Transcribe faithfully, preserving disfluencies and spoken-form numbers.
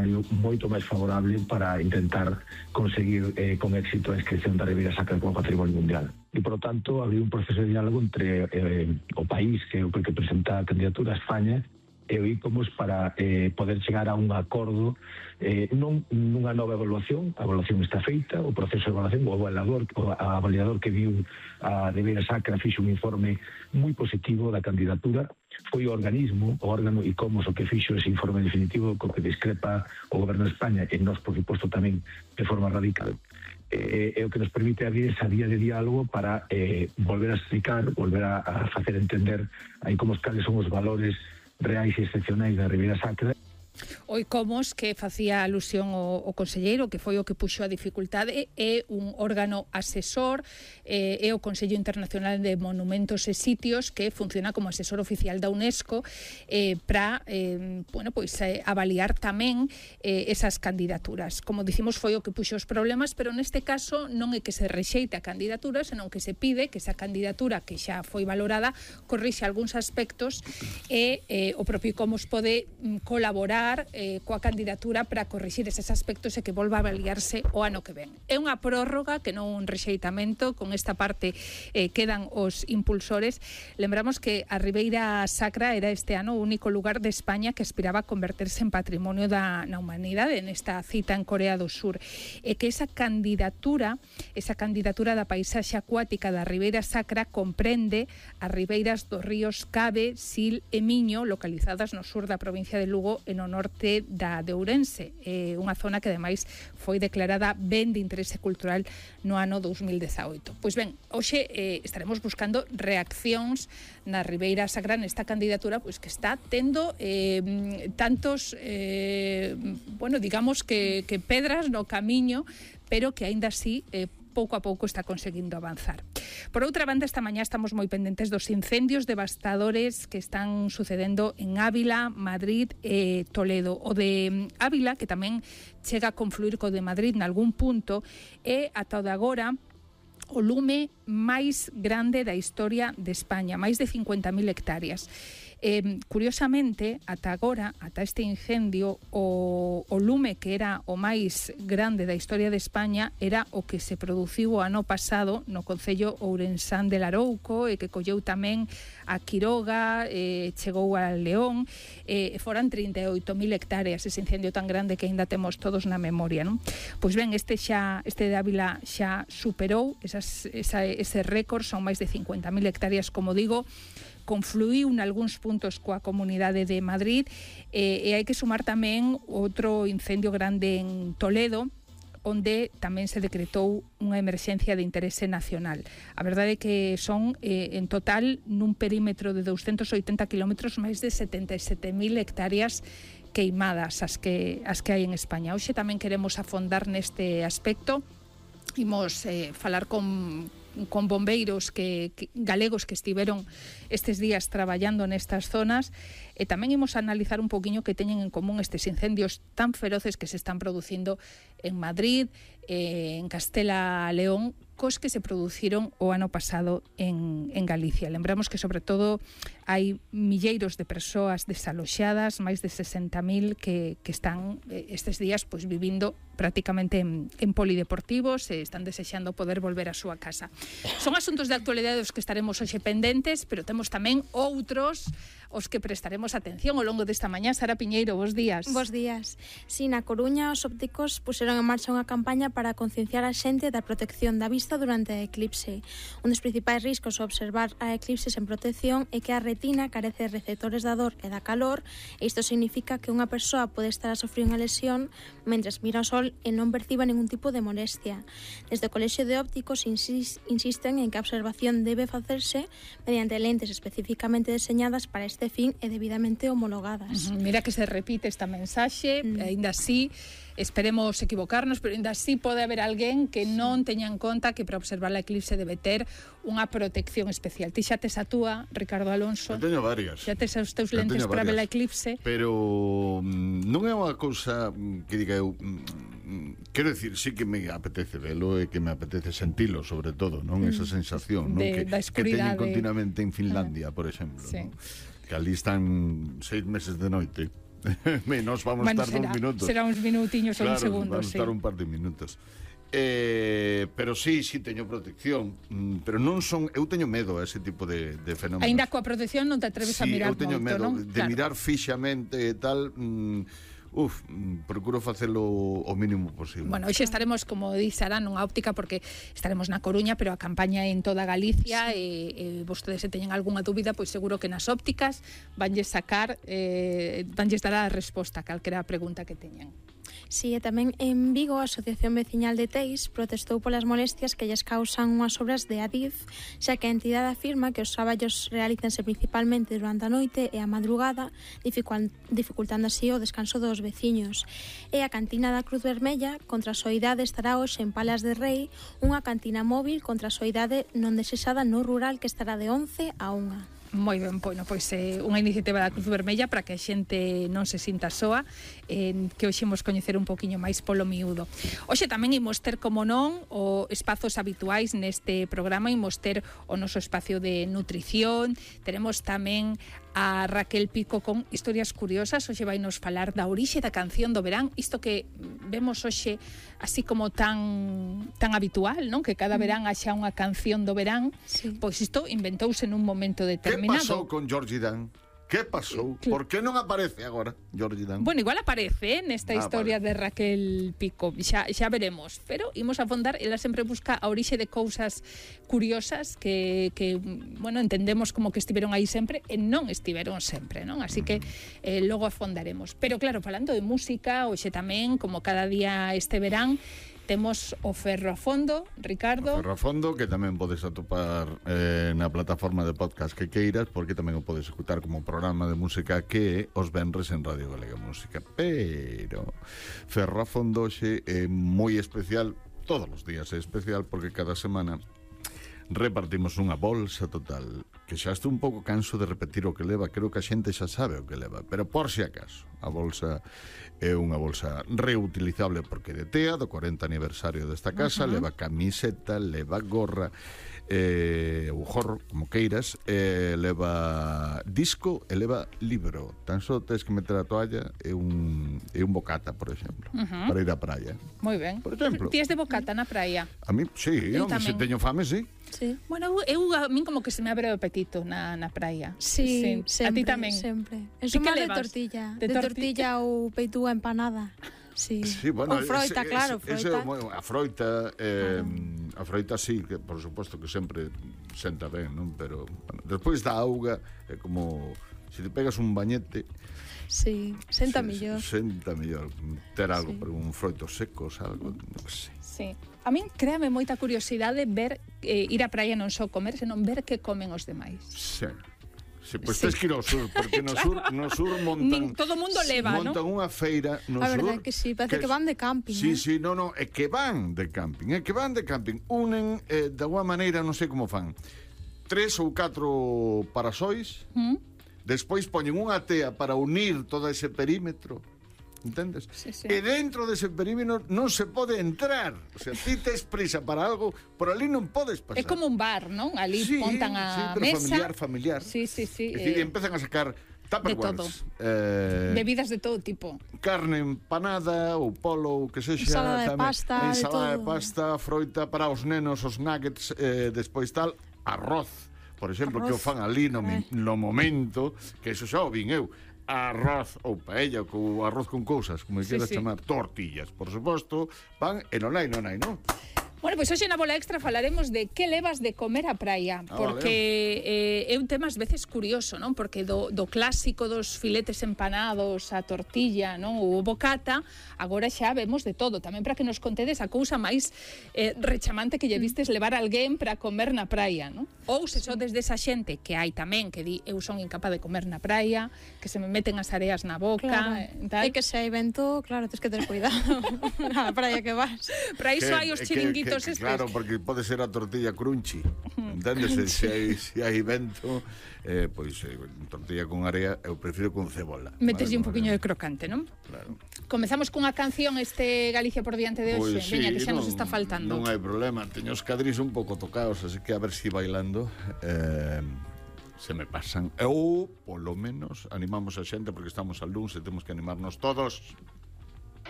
escenario moito máis favorable para intentar conseguir eh, con éxito a inscripción da Ribeira Sacra como Patrimonio Mundial. E, por lo tanto, había un proceso de diálogo entre eh, o país que o que presenta a candidatura a España e o ICOMOS para eh, poder chegar a un acordo eh, non nunha nova evaluación. A evaluación está feita, o proceso de evaluación, o avaliador, o avaliador que viu a Ribeira Sacra fixo un informe moi positivo da candidatura. Foi o organismo, o órgano ICOMOS o que fixo ese informe definitivo co que discrepa o Goberno de España e nós, por suposto, tamén de forma radical. É eh, o que nos permite abrir esa vía de diálogo para eh, volver a explicar, volver a, a facer entender a ICOMOS cales son os valores reais e excepcionais da Ribeira Sacra. O ICOMOS, que facía alusión o, o conselleiro, que foi o que puxo a dificultade, é un órgano asesor, é, é o Consello Internacional de Monumentos e Sitios, que funciona como asesor oficial da UNESCO eh, para eh, bueno, pois, eh, avaliar tamén eh, esas candidaturas. Como dicimos, foi o que puxo os problemas, pero neste caso non é que se rexeite a candidatura, senón que se pide que esa candidatura que xa foi valorada corrixe algúns aspectos e eh, o propio ICOMOS pode mm, colaborar Eh, coa candidatura para corrixir eses aspectos e que volva a avaliarse o ano que ven. É unha prórroga que non un rexeitamento. Con esta parte eh, quedan os impulsores. Lembramos que a Ribeira Sacra era este ano o único lugar de España que aspiraba a converterse en patrimonio da na humanidade nesta cita en Corea do Sur, e que esa candidatura esa candidatura da paisaxe acuática da Ribeira Sacra comprende as ribeiras dos ríos Cabe, Sil e Miño, localizadas no sur da provincia de Lugo e no norte da de Ourense, eh, unha zona que ademais foi declarada ben de interese cultural no ano dos mil dezaoito. Pois ben, hoxe eh, estaremos buscando reaccións na Ribeira Sacra nesta candidatura, pois que está tendo eh, tantos eh, bueno, digamos que, que pedras no camiño, pero que aínda así eh, pouco a pouco está conseguindo avanzar. Por outra banda, esta mañá estamos moi pendentes dos incendios devastadores que están sucedendo en Ávila, Madrid e Toledo. O de Ávila, que tamén chega a confluir co de Madrid nalgún punto, é ata o de agora o lume máis grande da historia de España, máis de cincuenta mil hectáreas. Eh, curiosamente, ata agora, ata este incendio, o, o lume que era o máis grande da historia de España era o que se produciu o ano pasado no concello ourensán de Larouco e que colleu tamén a Quiroga, eh, chegou a León, eh, foran trinta e oito mil hectáreas, ese incendio tan grande que aínda temos todos na memoria, non? Pois ben, este xa este de Ávila xa superou esas, esa, ese récord, son máis de cincuenta mil hectáreas, como digo, confluiu nalgúns puntos coa Comunidade de Madrid, eh, e hai que sumar tamén outro incendio grande en Toledo, onde tamén se decretou unha emerxencia de interese nacional. A verdade é que son, eh, en total, nun perímetro de douscentos oitenta kilómetros, máis de setenta e sete mil hectáreas queimadas as que, as que hai en España. Hoxe tamén queremos afondar neste aspecto. Imos eh, falar con con bombeiros que, que galegos que estiveron estes días traballando nestas zonas, e tamén imos a analizar un poquinho que teñen en común estes incendios tan feroces que se están producindo en Madrid, eh, en Castela León, cos que se produciron o ano pasado en, en Galicia. Lembramos que, sobre todo, hai milleiros de persoas desaloxadas, máis de sesenta mil que, que están eh, estes días pois, vivindo prácticamente en, en polideportivos e están desexando poder volver á súa casa. Son asuntos de actualidade dos que estaremos hoxe pendentes, pero temos tamén outros os que prestaremos atención ao longo desta mañá. Sara Piñeiro, bos días. Bos días. Si, na Coruña, os ópticos puseron en marcha unha campaña para concienciar a xente da protección da vista durante a eclipse. Un dos principais riscos ao observar a eclipse sen protección é que a retina carece de receptores da dor e da calor, e isto significa que unha persoa pode estar a sofrer unha lesión mentres mira o sol e non perciba ningún tipo de molestia. Desde o Colexio de Ópticos insisten en que a observación debe facerse mediante lentes especificamente deseñadas para este fin e debidamente homologadas. Uh-huh. Mira que se repite esta mensaxe, mm. ainda así esperemos equivocarnos, pero ainda así pode haber alguén que non teña en conta que para observar a eclipse debe ter unha protección especial. Ti xa tes a túa, Ricardo Alonso? Eu teño varias. Xa tes os teus lentes para ver a eclipse? Pero non é unha cousa que diga eu... Quero dicir, sí que me apetece velo e que me apetece sentilo, sobre todo, non? Esa sensación, non? De, que, que teñen continuamente en Finlandia, por exemplo, sí. non? Que ali están seis meses de noite Nos vamos bueno, estar será, uns minutos. Será uns minutiños ou claro, uns segundos, vamos sí. estar un par de minutos. Eh, pero sí, sí teño protección, mm, pero non son, eu teño medo a ese tipo de, de fenómenos. Ainda coa protección non te atreves sí, a mirar eu teño moito, medo non? de Claro. mirar fixamente e tal. mm, Uf, procuro facelo o mínimo posible. Bueno, hoxe estaremos, como di Sara, nunha óptica porque estaremos na Coruña, pero a campaña é en toda Galicia sí. e, e vostedes se teñen algunha dúbida, pois seguro que nas ópticas vanlles sacar, eh, vanlles dar a resposta a calquera pregunta que teñan. Si, sí, e tamén en Vigo a Asociación Veciñal de Teis protestou polas molestias que lles causan unhas obras de Adif, xa que a entidade afirma que os traballos realícense principalmente durante a noite e a madrugada, dificultando así o descanso dos veciños. E a cantina da Cruz Vermella contra a soidade estará hoxe en Palas de Rei, unha cantina móvil contra a soidade non desexada no rural que estará de once a unha. Moi ben, bueno, pois é eh, unha iniciativa da Cruz Vermella para que a xente non se sinta soa, eh, que hoxe imos coñecer un poquinho máis polo miúdo. Hoxe tamén imos ter, como non, os espazos habituais neste programa, imos ter o noso espacio de nutrición, teremos tamén a Raquel Pico con historias curiosas. Hoxe vai nos falar da orixe da canción do verán, isto que vemos hoxe así como tan tan habitual, non? Que cada verán haxa unha canción do verán, sí. Pois isto inventouse nun momento determinado. Que pasou con Georgie Dan? Que pasou? Claro. Por que non aparece agora Georgie Dan? Bueno, igual aparece, eh, nesta ah, historia vale. de Raquel Pico, xa, xa veremos, pero imos a fondar, ela sempre busca a orixe de cousas curiosas que, que bueno, entendemos como que estiveron aí sempre e non estiveron sempre, non? Así que eh, logo afondaremos. Pero claro, falando de música, hoxe tamén, como cada día este verán, temos o Ferro a Fondo, Ricardo. O Ferro a Fondo, que tamén podes atopar eh, na plataforma de podcast que queiras, porque tamén o podes escutar como programa de música que é os venres en Radio Galega Música. Pero Ferro a Fondo xe é moi especial, todos os días é especial, porque cada semana repartimos unha bolsa total, que xa estou un pouco canso de repetir o que leva, creo que a xente xa sabe o que leva, pero por si acaso, a bolsa é unha bolsa reutilizable porque de Tea, do cuarenta aniversario desta casa, uh-huh. leva camiseta, leva gorra, eh, ou jorro, como queiras, eh, leva disco e leva libro. Tan só tens que meter a toalla e un, e un bocata, por exemplo, uh-huh. para ir á praia. Moi ben. Por exemplo. Tías de bocata na praia? A mí, sí, eu se teño fame, sí. Sí. Bueno, eu a min como que se me abre o apetito na, na praia. Sí, sí, sempre, a ti tamén. sempre. Eso máis de tortilla, de, de tortilla ou peitúa empanada. Sí. Sí, bueno, ou froita, ese, claro, ese, froita. Ese, bueno, a froita, eh, ah. a froita sí, que por suposto que sempre senta ben, non? Pero bueno, despois da auga é como se te pegas un bañete. Sí, senta se, mellor. Senta mellor ter algo, sí. por un froitos secos, algo, non sei. Sí. A min créame moita curiosidade ver eh, ir á praia non só comer, senón ver que comen os demais. Sí. Sí, pois sí. Tens que ir ao sur, porque no claro. sur, no sur montan... Nin todo mundo leva, montan ¿no? unha feira no a sur... A verdade que sí, parece que, que van de camping, Sí, eh? sí, no, no, é que van de camping, é que van de camping. Unen, eh, de alguma maneira, non sei como fan, tres ou catro parasois, ¿Mm? Despois poñen unha tea para unir todo ese perímetro, entendes? Sí, sí. E dentro dese perímetro non se pode entrar. O sea, ti tes prisa para algo, por ali non podes pasar. É como un bar, non? Ali sí, montan a sí, pero mesa. familiar, familiar. Sí, sí, sí. É dicir, eh, empezan a sacar De tupperwares. todo. Eh, Bebidas de todo tipo. Carne empanada, ou polo, ou que sexa. Ensalada de tamén, pasta, de ensalada de, todo. pasta, froita para os nenos, os nuggets, eh, despois tal, arroz. Por exemplo, arroz. Que o fan ali no, eh. no momento, que eso xa o vin eu. Arroz ou paella ou arroz con cousas, como sí, quieras sí. chamar, tortillas, por suposto, pan e non hai, non hai, non? Bueno, pois pues hoxe na Bola Extra falaremos de que levas de comer a praia, ah, porque vale. eh, é un tema ás veces curioso, non? Porque do, do clásico dos filetes empanados, a tortilla, non? Ou bocata, agora xa vemos de todo, tamén para que nos contedes a cousa máis eh, rechamante que lle vistes levar a alguén para comer na praia, non? Ou se sodes desa xente que hai tamén que di eu son incapaz de comer na praia, que se me meten as areas na boca, claro. e tal. E que se hai vento, claro, tens que ter cuidado na praia que vas. Para iso hai os chiringuitos. Que, que, claro, porque pode ser a tortilla crunchy, entendes? Se hai, se hai vento, eh, pois eh, tortilla con area eu prefiro con cebola. Meteslle vale, un poquinho de crocante, non? Claro. Comezamos cunha canción este Galicia por diante de hoxe, pues sí, veña, que xa non, nos está faltando. Non hai problema, teño os cadris un pouco tocados, así que a ver si bailando. Eh, se me pasan. Eu, polo menos, animamos a xente porque estamos al luns e temos que animarnos todos.